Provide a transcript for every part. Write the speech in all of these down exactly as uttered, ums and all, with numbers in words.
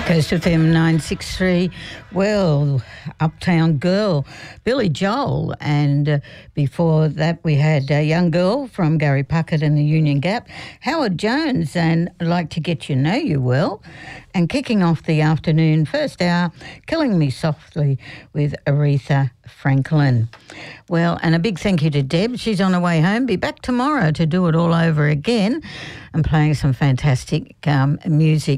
Coast F M nine six three, well, Uptown Girl, Billy Joel, and uh, before that we had a young girl from Gary Puckett and the Union Gap, Howard Jones, and I'd like to get you know you well. And kicking off the afternoon first hour, Killing Me Softly with Aretha Franklin. Well, and a big thank you to Deb. She's on her way home. Be back tomorrow to do it all over again and playing some fantastic um, music.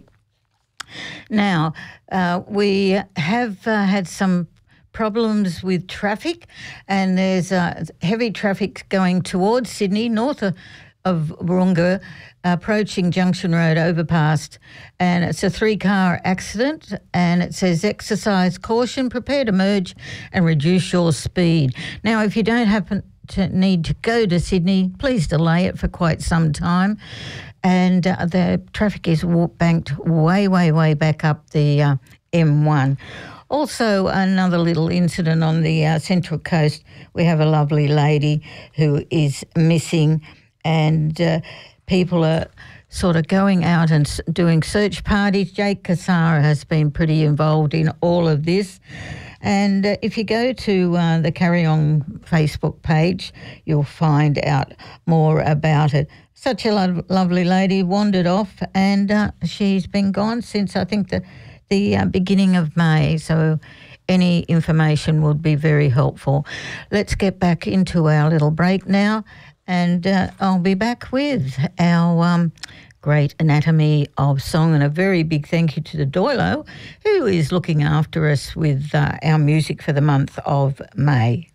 Now, uh, we have uh, had some problems with traffic, and there's uh, heavy traffic going towards Sydney, north of, of Wahroonga, approaching Junction Road overpass, and it's a three-car accident, and it says exercise caution, prepare to merge and reduce your speed. Now, if you don't happen to need to go to Sydney, please delay it for quite some time. And uh, the traffic is banked way, way, way back up the uh, M one. Also, another little incident on the uh, Central Coast. We have a lovely lady who is missing, and uh, people are sort of going out and s- doing search parties. Jake Cassara has been pretty involved in all of this. And uh, if you go to uh, the Carry On Facebook page, you'll find out more about it. Such a lo- lovely lady, wandered off, and uh, she's been gone since I think the the uh, beginning of May. So any information would be very helpful. Let's get back into our little break now, and uh, I'll be back with our um, great anatomy of song, and a very big thank you to the Doilo, who is looking after us with uh, our music for the month of May.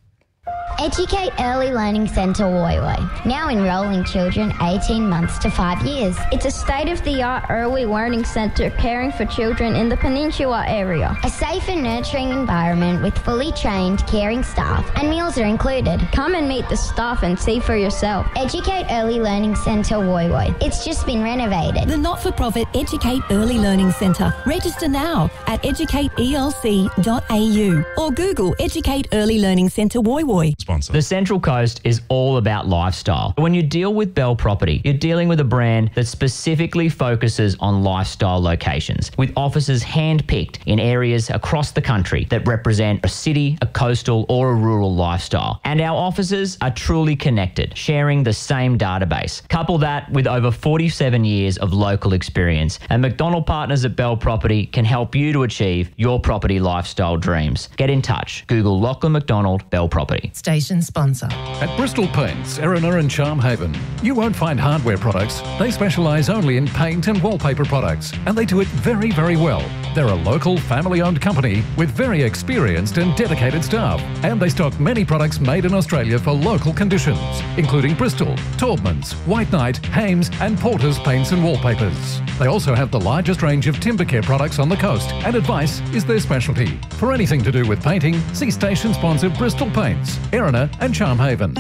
Educate Early Learning Centre Woy Woy, now enrolling children eighteen months to five years. It's a state-of-the-art early learning centre caring for children in the Peninsula area. A safe and nurturing environment with fully trained, caring staff, and meals are included. Come and meet the staff and see for yourself. Educate Early Learning Centre Woy Woy. It's just been renovated. The not-for-profit Educate Early Learning Centre. Register now at educate e l c dot a u or Google Educate Early Learning Centre Woy Woy. Sponsor. The Central Coast is all about lifestyle. When you deal with Bell Property, you're dealing with a brand that specifically focuses on lifestyle locations, with offices hand-picked in areas across the country that represent a city, a coastal or a rural lifestyle. And our offices are truly connected, sharing the same database. Couple that with over forty-seven years of local experience, and McDonald Partners at Bell Property can help you to achieve your property lifestyle dreams. Get in touch. Google Lachlan McDonald Bell Property. Station sponsor. At Bristol Paints, Erina and Charmhaven, you won't find hardware products. They specialise only in paint and wallpaper products, and they do it very, very well. They're a local, family-owned company with very experienced and dedicated staff, and they stock many products made in Australia for local conditions, including Bristol, Taubmans, White Knight, Hames and Porter's paints and wallpapers. They also have the largest range of timber care products on the coast, and advice is their specialty. For anything to do with painting, see station sponsor Bristol Paints, Erina and Charmhaven.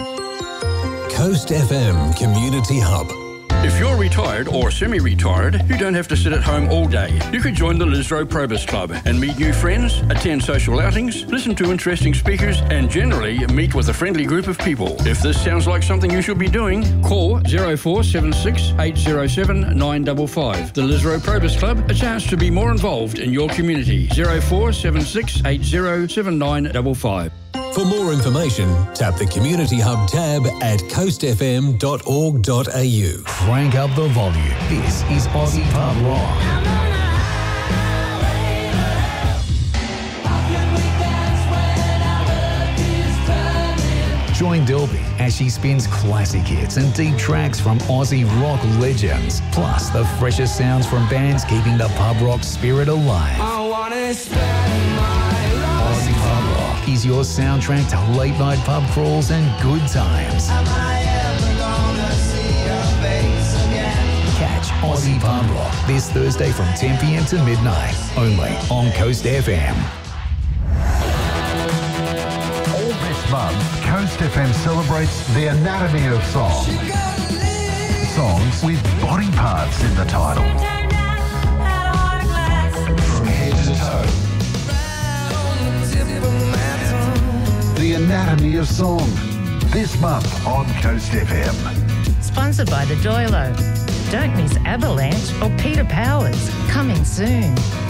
Coast F M Community Hub. If you're retired or semi-retired, you don't have to sit at home all day. You could join the Lisro Probus Club and meet new friends, attend social outings, listen to interesting speakers, and generally meet with a friendly group of people. If this sounds like something you should be doing, call zero four seven six, eight zero seven, nine five five. The Lisro Probus Club, a chance to be more involved in your community. zero four seven six, eight zero seven, nine five five. For more information, tap the Community Hub tab at coast f m dot org dot a u. Crank up the volume. This is Aussie Pub Rock. Join Delby as she spins classic hits and deep tracks from Aussie rock legends, plus the freshest sounds from bands keeping the pub rock spirit alive. I wanna spend my Aussie Pub Rock is your soundtrack to late night pub crawls and good times. Am I ever gonna see your face again? Catch Aussie Pub Rock this Thursday from ten p m to midnight, only on Coast F M. All this month, Coast F M celebrates the anatomy of song. Songs with body parts in the title. From head to toe. The anatomy of song. This month on Coast F M. Sponsored by the Doilo. Don't miss Avalanche or Peter Powers. Coming soon.